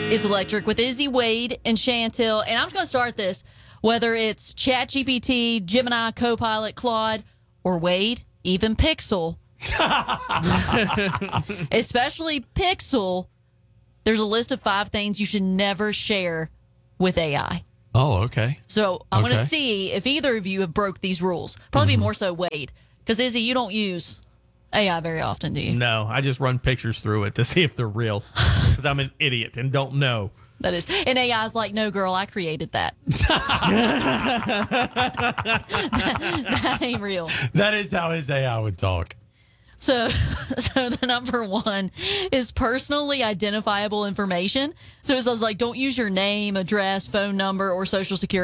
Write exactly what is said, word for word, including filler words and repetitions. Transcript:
It's Electric with Izzy, Wade, and Chantel. And I'm just going to start this. Whether it's ChatGPT, Gemini, Copilot, Claude, or Wade, even Pixel. Especially Pixel. There's a list of five things you should never share with A I. Oh, okay. So I'm Okay. going to see if either of you have broke these rules. Probably Mm-hmm. be more so Wade. Because, Izzy, you don't use A I very often, do you? No, I just run pictures through it to see if they're real because I'm an idiot and don't know. That is. And A I's like, no, girl, I created that. that. That ain't real. That is how his A I would talk. So, so the number one is personally identifiable information. So it says, like, don't use your name, address, phone number, or social security